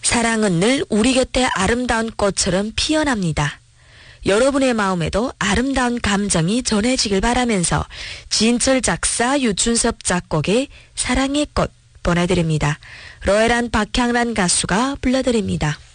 사랑은 늘 우리 곁에 아름다운 꽃처럼 피어납니다. 여러분의 마음에도 아름다운 감정이 전해지길 바라면서 진철 작사 유춘섭 작곡의 사랑의 꽃 보내드립니다. 로에란 박향란 가수가 불러드립니다.